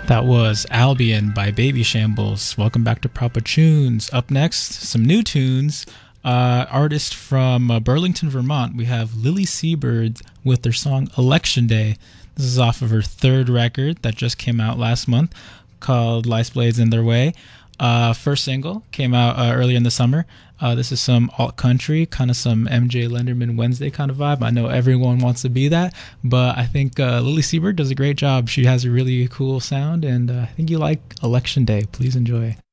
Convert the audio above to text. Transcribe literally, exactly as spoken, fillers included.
That was Albion by Baby Shambles. Welcome back to Proper Tunes. Up next, some new tunes. Uh, artist from uh, Burlington, Vermont. We have Lily Seabird with their song Election Day. This is off of her third record that just came out last month called Lice Blades in Their Way. Uh, first single came out uh, earlier in the summer. Uh, this is some alt country, kind of some M J Lenderman Wednesday kind of vibe. I know everyone wants to be that, but I think uh, Lily Seabird does a great job. She has a really cool sound, and uh, I think you like Election Day. Please enjoy.